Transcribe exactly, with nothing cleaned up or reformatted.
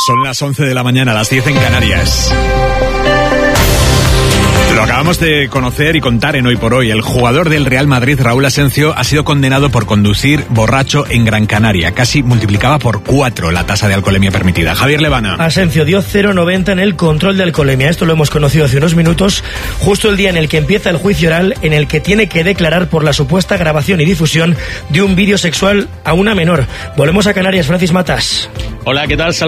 Son las once de la mañana, las diez en Canarias. Lo acabamos de conocer y contar en Hoy por Hoy. El jugador del Real Madrid, Raúl Asencio, ha sido condenado por conducir borracho en Gran Canaria. Casi multiplicaba por cuatro la tasa de alcoholemia permitida. Javier Levana. Asencio dio cero coma noventa en el control de alcoholemia. Esto lo hemos conocido hace unos minutos, justo el día en el que empieza el juicio oral, en el que tiene que declarar por la supuesta grabación y difusión de un vídeo sexual a una menor. Volvemos a Canarias, Francis Matas. Hola, ¿qué tal?